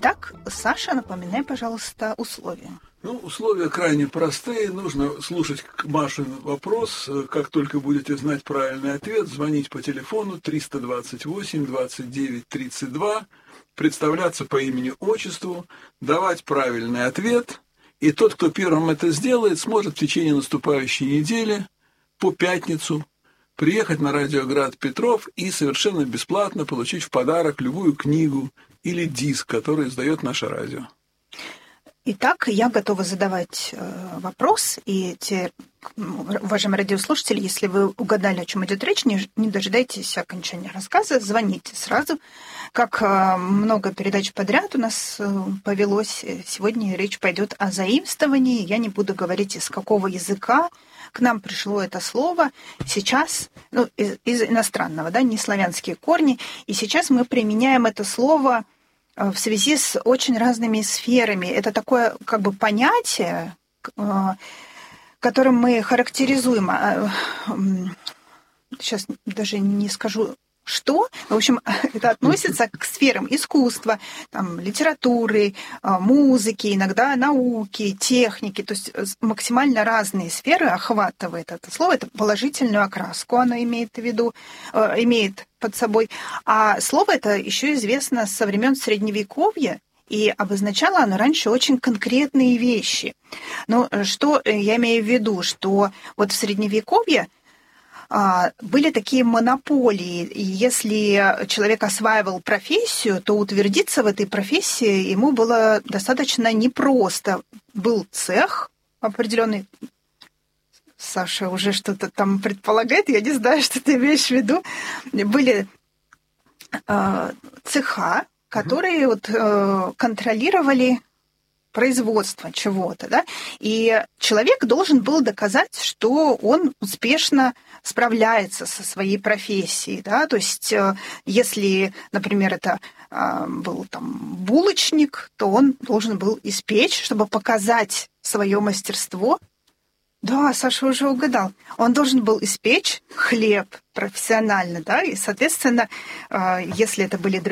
Итак, Саша, напоминай, пожалуйста, условия. Условия крайне простые. Нужно слушать Машин вопрос. Как только будете знать правильный ответ, звонить по телефону 328 29 32, представляться по имени-отчеству, давать правильный ответ. И тот, кто первым это сделает, сможет в течение наступающей недели по пятницу приехать на Радиоград Петров и совершенно бесплатно получить в подарок любую книгу или диск, который издает наше радио. Итак, я готова задавать вопрос, и те, уважаемые радиослушатели, если вы угадали, о чем идет речь, не дожидайтесь окончания рассказа, звоните сразу. Как много передач подряд у нас повелось, сегодня речь пойдет о заимствовании. Я не буду говорить, из какого языка к нам пришло это слово. Сейчас, из иностранного, не славянские корни, и сейчас мы применяем это слово в связи с очень разными сферами. Это такое понятие, которым мы характеризуем. Сейчас даже не скажу, что. В общем, это относится к сферам искусства, литературы, музыки, иногда науки, техники. То есть максимально разные сферы охватывает это слово. Это положительную окраску оно имеет в виду, имеет под собой. А слово это еще известно со времен Средневековья, и обозначало оно раньше очень конкретные вещи. Но что я имею в виду? Что вот в Средневековье были такие монополии, и если человек осваивал профессию, то утвердиться в этой профессии ему было достаточно непросто. Был цех определенный. Саша уже что-то там предполагает, я не знаю, что ты имеешь в виду. Были цеха, которые контролировали производство чего-то, и человек должен был доказать, что он успешно справляется со своей профессией, то есть если, например, это был булочник, то он должен был испечь, чтобы показать свое мастерство. Да, Саша уже угадал. Он должен был испечь хлеб профессионально, и, соответственно, если это были